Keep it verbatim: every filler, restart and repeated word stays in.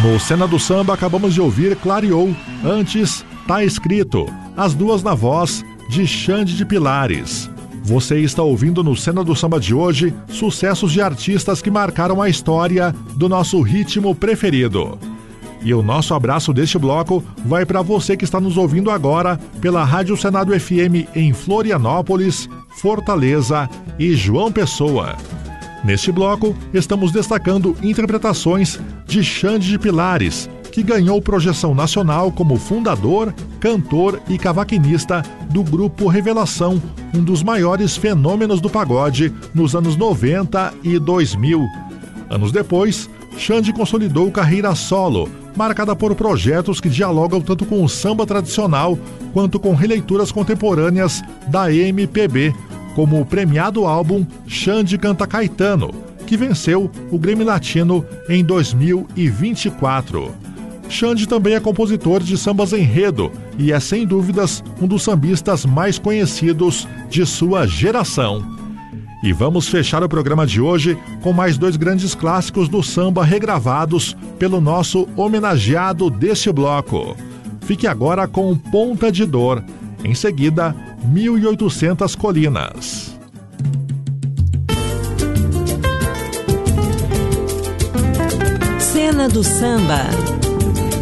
No Cena do Samba acabamos de ouvir Clareou, antes Tá Escrito, as duas na voz de Xande de Pilares. Você está ouvindo no Cena do Samba de hoje sucessos de artistas que marcaram a história do nosso ritmo preferido. E o nosso abraço deste bloco vai para você que está nos ouvindo agora pela Rádio Senado F M em Florianópolis, Fortaleza e João Pessoa. Neste bloco, estamos destacando interpretações de Xande de Pilares, que ganhou projeção nacional como fundador, cantor e cavaquinista do grupo Revelação, um dos maiores fenômenos do pagode nos anos noventa e dois mil. Anos depois, Xande consolidou carreira solo, marcada por projetos que dialogam tanto com o samba tradicional quanto com releituras contemporâneas da M P B, como o premiado álbum Xande Canta Caetano, que venceu o Grammy Latino em dois mil e vinte e quatro. Xande também é compositor de sambas enredo e é, sem dúvidas, um dos sambistas mais conhecidos de sua geração. E vamos fechar o programa de hoje com mais dois grandes clássicos do samba regravados pelo nosso homenageado deste bloco. Fique agora com Ponta de Dor. Em seguida, mil e oitocentas Colinas. Cena do Samba.